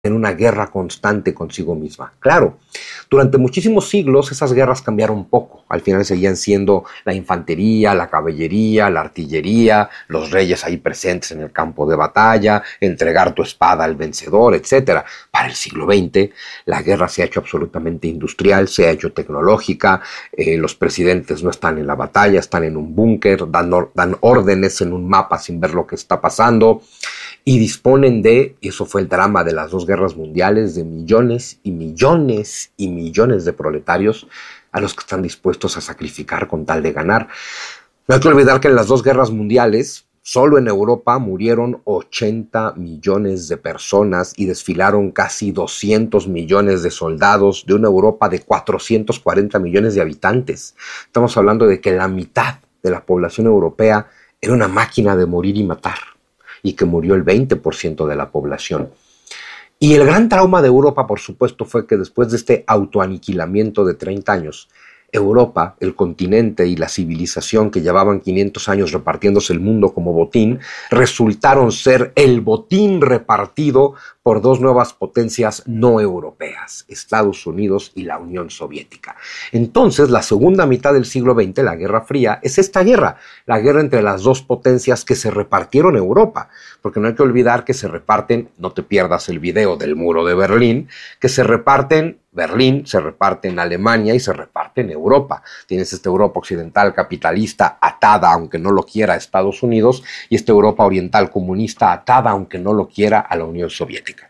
en una guerra constante consigo misma. Claro, durante muchísimos siglos esas guerras cambiaron poco. Al final seguían siendo la infantería, la caballería, la artillería, los reyes ahí presentes en el campo de batalla, entregar tu espada al vencedor, etc. Para el siglo XX, la guerra se ha hecho absolutamente industrial, se ha hecho tecnológica, los presidentes no están en la batalla, están en un búnker, dan órdenes en un mapa sin ver lo que está pasando, y disponen de, y eso fue el drama de las dos guerras mundiales, de millones y millones y millones de proletarios a los que están dispuestos a sacrificar con tal de ganar. No hay que olvidar que en las dos guerras mundiales, solo en Europa murieron 80 millones de personas y desfilaron casi 200 millones de soldados de una Europa de 440 millones de habitantes. Estamos hablando de que la mitad de la población europea era una máquina de morir y matar, y que murió el 20% de la población. Y el gran trauma de Europa, por supuesto, fue que después de este autoaniquilamiento de 30 años, Europa, el continente y la civilización que llevaban 500 años repartiéndose el mundo como botín, resultaron ser el botín repartido por dos nuevas potencias no europeas, Estados Unidos y la Unión Soviética. Entonces, la segunda mitad del siglo XX, la Guerra Fría, es esta guerra, la guerra entre las dos potencias que se repartieron Europa, porque no hay que olvidar que se reparten, no te pierdas el video del muro de Berlín, que se reparten Berlín, se reparte en Alemania y se reparte en Europa. Tienes esta Europa occidental capitalista atada, aunque no lo quiera, a Estados Unidos, y esta Europa oriental comunista atada, aunque no lo quiera, a la Unión Soviética.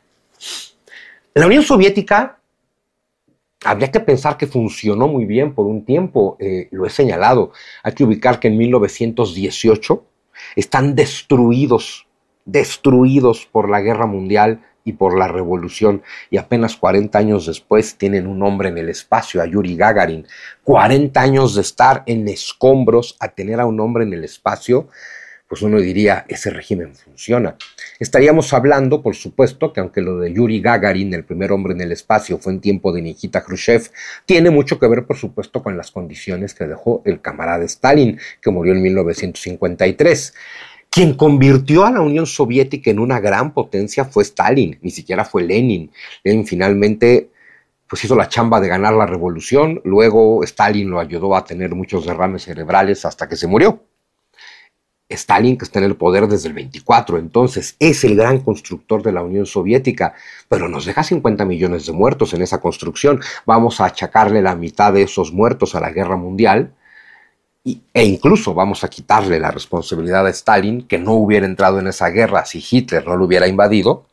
La Unión Soviética, habría que pensar que funcionó muy bien por un tiempo, lo he señalado. Hay que ubicar que en 1918 están destruidos por la Guerra Mundial y por la revolución, y apenas 40 años después tienen un hombre en el espacio, a Yuri Gagarin. 40 años de estar en escombros a tener a un hombre en el espacio, pues uno diría, ese régimen funciona. Estaríamos hablando, por supuesto, que aunque lo de Yuri Gagarin, el primer hombre en el espacio, fue en tiempo de Nikita Khrushchev, tiene mucho que ver, por supuesto, con las condiciones que dejó el camarada Stalin, que murió en 1953. Quien convirtió a la Unión Soviética en una gran potencia fue Stalin, ni siquiera fue Lenin. Lenin finalmente pues hizo la chamba de ganar la revolución, luego Stalin lo ayudó a tener muchos derrames cerebrales hasta que se murió. Stalin, que está en el poder desde el 24, entonces es el gran constructor de la Unión Soviética, pero nos deja 50 millones de muertos en esa construcción. Vamos a achacarle la mitad de esos muertos a la guerra mundial, e incluso vamos a quitarle la responsabilidad a Stalin, que no hubiera entrado en esa guerra si Hitler no lo hubiera invadido.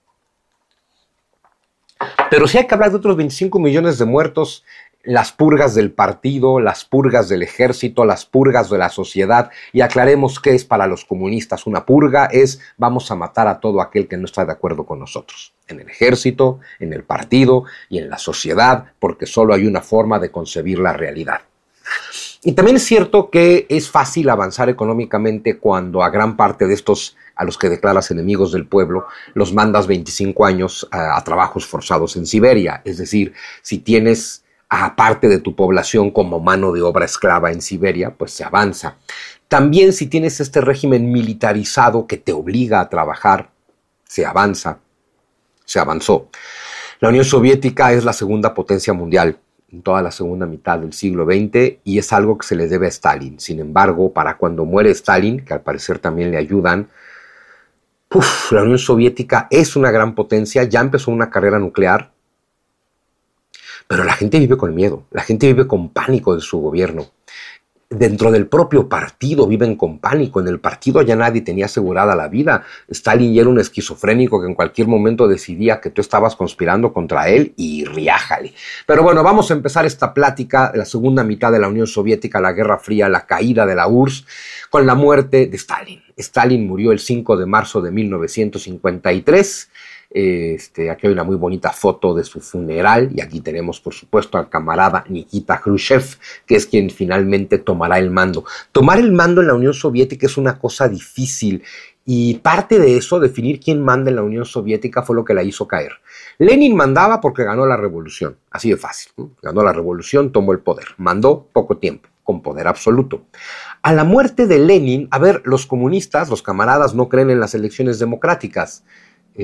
Pero sí hay que hablar de otros 25 millones de muertos, las purgas del partido, las purgas del ejército, las purgas de la sociedad, y aclaremos qué es para los comunistas una purga. Es vamos a matar a todo aquel que no está de acuerdo con nosotros, en el ejército, en el partido y en la sociedad, porque solo hay una forma de concebir la realidad. Y también es cierto que es fácil avanzar económicamente cuando a gran parte de estos a los que declaras enemigos del pueblo los mandas 25 años a trabajos forzados en Siberia. Es decir, si tienes a parte de tu población como mano de obra esclava en Siberia, pues se avanza. También si tienes este régimen militarizado que te obliga a trabajar, se avanza, se avanzó. La Unión Soviética es la segunda potencia mundial en toda la segunda mitad del siglo XX, y es algo que se le debe a Stalin. Sin embargo, para cuando muere Stalin, que al parecer también le ayudan, la Unión Soviética es una gran potencia, ya empezó una carrera nuclear, pero la gente vive con miedo, la gente vive con pánico de su gobierno. Dentro del propio partido viven con pánico. En el partido ya nadie tenía asegurada la vida. Stalin ya era un esquizofrénico que en cualquier momento decidía que tú estabas conspirando contra él y riájale. Pero bueno, vamos a empezar esta plática de la segunda mitad de la Unión Soviética, la Guerra Fría, la caída de la URSS, con la muerte de Stalin. Stalin murió el 5 de marzo de 1953. Aquí hay una muy bonita foto de su funeral, y aquí tenemos por supuesto al camarada Nikita Khrushchev, que es quien finalmente tomará el mando. Tomar el mando en la Unión Soviética es una cosa difícil, y parte de eso, definir quién manda en la Unión Soviética, fue lo que la hizo caer. Lenin mandaba porque ganó la revolución, así de fácil, ¿no? Ganó la revolución, tomó el poder, mandó poco tiempo, con poder absoluto. A la muerte de Lenin, los comunistas, los camaradas, no creen en las elecciones democráticas.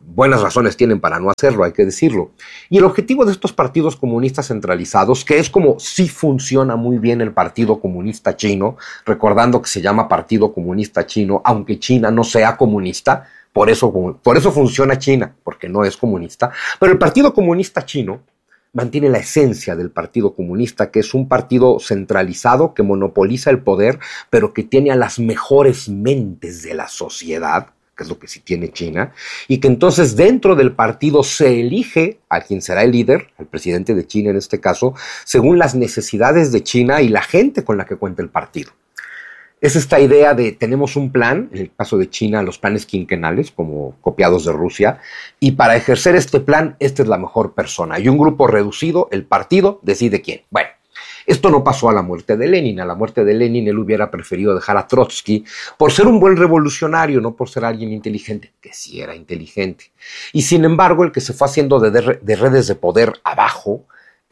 buenas razones tienen para no hacerlo, hay que decirlo. Y el objetivo de estos partidos comunistas centralizados, que es como sí funciona muy bien el Partido Comunista Chino, recordando que se llama Partido Comunista Chino, aunque China no sea comunista, por eso funciona China, porque no es comunista, pero el Partido Comunista Chino mantiene la esencia del Partido Comunista, que es un partido centralizado que monopoliza el poder, pero que tiene a las mejores mentes de la sociedad, que es lo que sí tiene China, y que entonces dentro del partido se elige a quien será el líder, al presidente de China en este caso, según las necesidades de China y la gente con la que cuenta el partido. Es esta idea de tenemos un plan, en el caso de China, los planes quinquenales, como copiados de Rusia, y para ejercer este plan, esta es la mejor persona. Y un grupo reducido, el partido, decide quién. Bueno, esto no pasó a la muerte de Lenin. A la muerte de Lenin él hubiera preferido dejar a Trotsky por ser un buen revolucionario, no por ser alguien inteligente, que sí era inteligente. Y sin embargo, el que se fue haciendo de redes de poder abajo,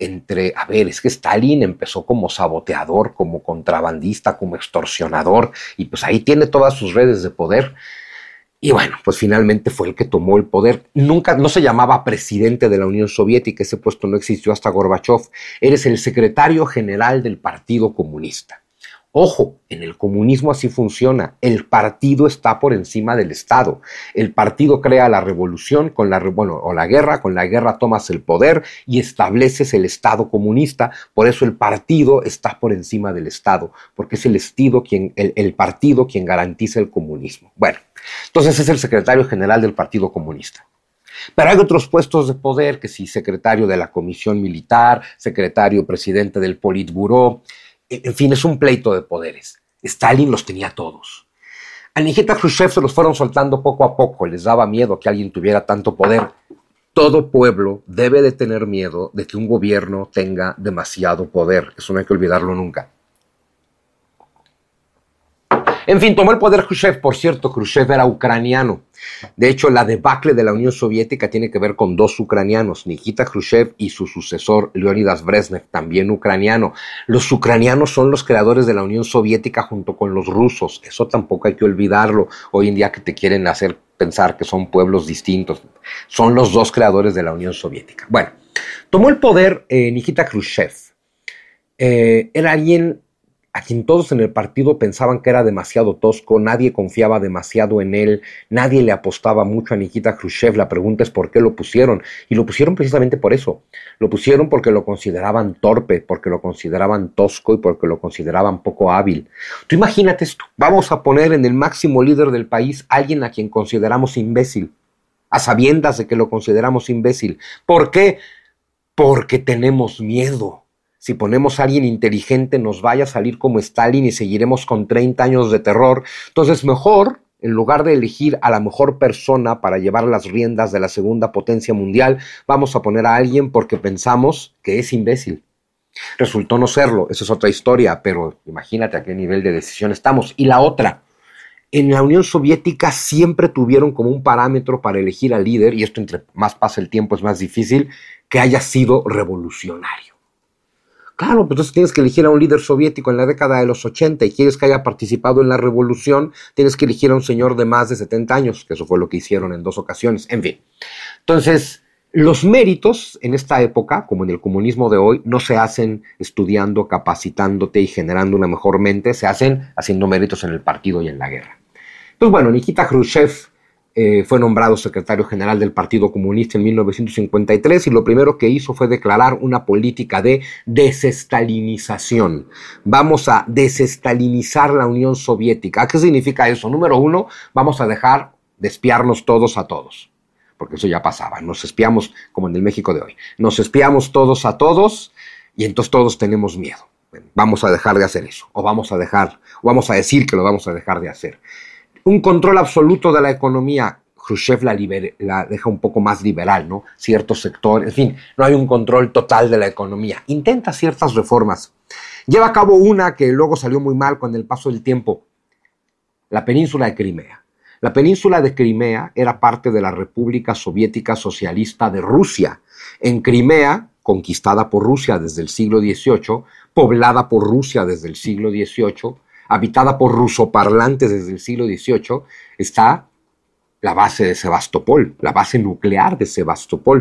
es que Stalin empezó como saboteador, como contrabandista, como extorsionador, y pues ahí tiene todas sus redes de poder. Y bueno, pues finalmente fue el que tomó el poder. Nunca, no se llamaba presidente de la Unión Soviética, ese puesto no existió hasta Gorbachov. Eres el secretario general del Partido Comunista. Ojo, en el comunismo así funciona. El partido está por encima del Estado. El partido crea la revolución o la guerra. Con la guerra tomas el poder y estableces el Estado comunista. Por eso el partido está por encima del Estado, porque es el partido quien garantiza el comunismo. Bueno, entonces es el secretario general del Partido Comunista. Pero hay otros puestos de poder, que sí, secretario de la Comisión Militar, secretario presidente del Politburó. En fin, es un pleito de poderes. Stalin los tenía todos. A Nikita Khrushchev se los fueron soltando poco a poco. Les daba miedo que alguien tuviera tanto poder. Todo pueblo debe de tener miedo de que un gobierno tenga demasiado poder. Eso no hay que olvidarlo nunca. En fin, tomó el poder Khrushchev. Por cierto, Khrushchev era ucraniano. De hecho, la debacle de la Unión Soviética tiene que ver con dos ucranianos, Nikita Khrushchev y su sucesor, Leonidas Brezhnev, también ucraniano. Los ucranianos son los creadores de la Unión Soviética junto con los rusos. Eso tampoco hay que olvidarlo. Hoy en día que te quieren hacer pensar que son pueblos distintos. Son los dos creadores de la Unión Soviética. Bueno, tomó el poder Nikita Khrushchev. Era alguien a quien todos en el partido pensaban que era demasiado tosco, nadie confiaba demasiado en él, nadie le apostaba mucho a Nikita Khrushchev. La pregunta es por qué lo pusieron, y lo pusieron precisamente por eso. Lo pusieron porque lo consideraban torpe, porque lo consideraban tosco y porque lo consideraban poco hábil. Tú imagínate esto, vamos a poner en el máximo líder del país a alguien a quien consideramos imbécil, a sabiendas de que lo consideramos imbécil. ¿Por qué? Porque tenemos miedo. Si ponemos a alguien inteligente nos vaya a salir como Stalin y seguiremos con 30 años de terror. Entonces mejor, en lugar de elegir a la mejor persona para llevar las riendas de la segunda potencia mundial, vamos a poner a alguien porque pensamos que es imbécil. Resultó no serlo, esa es otra historia, pero imagínate a qué nivel de decisión estamos. Y la otra, en la Unión Soviética siempre tuvieron como un parámetro para elegir al líder, y esto entre más pasa el tiempo es más difícil, que haya sido revolucionario. Claro, pues entonces tienes que elegir a un líder soviético en la década de los 80 y quieres que haya participado en la revolución, tienes que elegir a un señor de más de 70 años, que eso fue lo que hicieron en 2 ocasiones, en fin. Entonces, los méritos en esta época, como en el comunismo de hoy, no se hacen estudiando, capacitándote y generando una mejor mente, se hacen haciendo méritos en el partido y en la guerra. Entonces, bueno, Nikita Khrushchev fue nombrado secretario general del Partido Comunista en 1953 y lo primero que hizo fue declarar una política de desestalinización. Vamos a desestalinizar la Unión Soviética. ¿Qué significa eso? Número 1, vamos a dejar de espiarnos todos a todos, porque eso ya pasaba. Nos espiamos como en el México de hoy. Nos espiamos todos a todos y entonces todos tenemos miedo. Vamos a dejar de hacer eso, o vamos a decir que lo vamos a dejar de hacer. Un control absoluto de la economía. Khrushchev la deja un poco más liberal, ¿no? Ciertos sectores, en fin, no hay un control total de la economía. Intenta ciertas reformas. Lleva a cabo una que luego salió muy mal con el paso del tiempo. La península de Crimea. La península de Crimea era parte de la República Soviética Socialista de Rusia. En Crimea, conquistada por Rusia desde el siglo XVIII, poblada por Rusia desde el siglo XVIII, habitada por rusoparlantes desde el siglo XVIII, está la base de Sebastopol, la base nuclear de Sebastopol.